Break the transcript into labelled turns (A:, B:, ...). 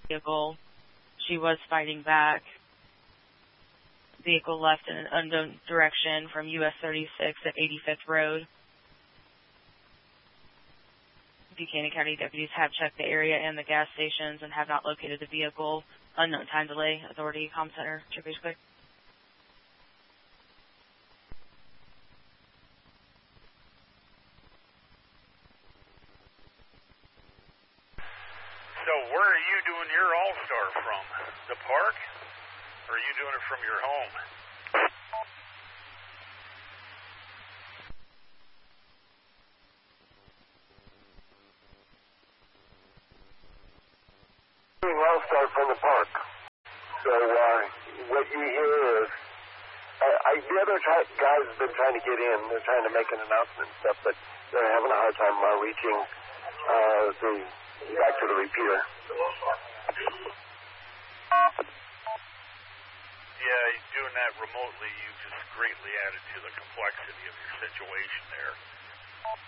A: vehicle. She was fighting back. Vehicle left in an unknown direction from US 36 at 85th Road. Buchanan County deputies have checked the area and the gas stations and have not located the vehicle. Unknown time delay. Authority comm center. Check page quick.
B: So where are you doing your All-Star from? The park? Or are you doing it from your home?
C: All-Star from the park. So what you hear is, the other guys have been trying to get in. They're trying to make an announcement and stuff, but they're having a hard time reaching back to the repeater.
B: Yeah, doing that remotely, you just greatly added to the complexity of your situation there.